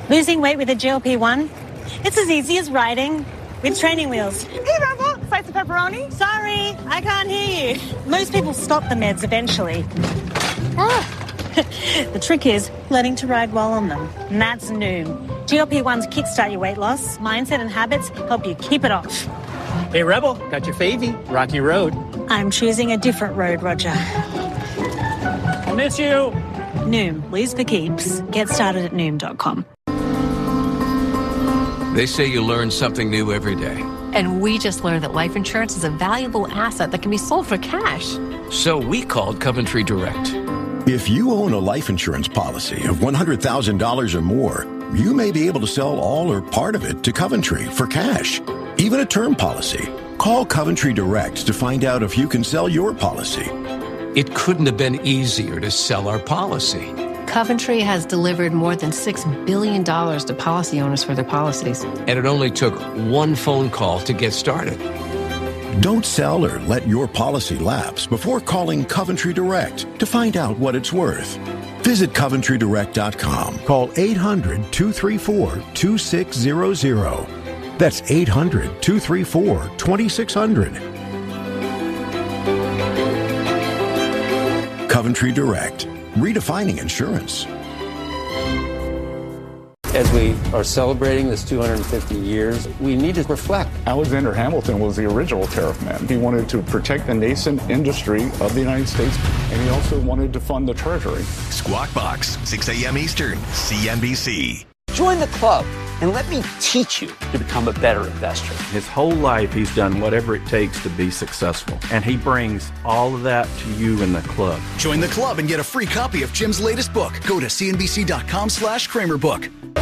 Losing weight with a GLP-1? It's as easy as riding with training wheels. Hey, Rebel, slice of pepperoni? Sorry, I can't hear you. Most people stop the meds eventually. The trick is learning to ride while on them. And that's Noom. GLP-1s kickstart your weight loss. Mindset and habits help you keep it off. Hey, Rebel, got your favy, Rocky Road. I'm choosing a different road, Roger. I miss you. Noom, lose for keeps. Get started at Noom.com. They say you learn something new every day. And we just learned that life insurance is a valuable asset that can be sold for cash. So we called Coventry Direct. If you own a life insurance policy of $100,000 or more, you may be able to sell all or part of it to Coventry for cash. Even a term policy. Call Coventry Direct to find out if you can sell your policy. It couldn't have been easier to sell our policy. Coventry has delivered more than $6 billion to policy owners for their policies. And it only took one phone call to get started. Don't sell or let your policy lapse before calling Coventry Direct to find out what it's worth. Visit CoventryDirect.com. Call 800-234-2600. That's 800-234-2600. Coventry Direct. Redefining insurance. As we are celebrating this 250 years, we need to reflect. Alexander Hamilton was the original tariff man. He wanted to protect the nascent industry of the United States, and he also wanted to fund the Treasury. Squawk Box, 6 a.m. Eastern, CNBC. Join the club and let me teach you to become a better investor. His whole life, he's done whatever it takes to be successful. And he brings all of that to you in the club. Join the club and get a free copy of Jim's latest book. Go to cnbc.com/Kramer Book.